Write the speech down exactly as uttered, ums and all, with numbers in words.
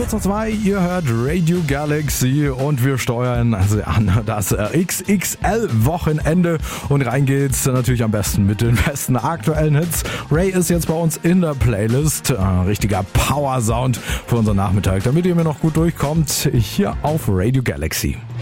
Kurz nach zwei, ihr hört Radio Galaxy und wir steuern also an das X X L-Wochenende und rein geht's natürlich am besten mit den besten aktuellen Hits. Ray ist jetzt bei uns in der Playlist. Ein richtiger Power-Sound für unseren Nachmittag, damit ihr mir noch gut durchkommt, hier auf Radio Galaxy.